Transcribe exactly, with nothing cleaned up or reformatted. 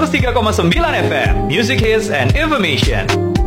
tiga koma sembilan F M, Music Hits and Information.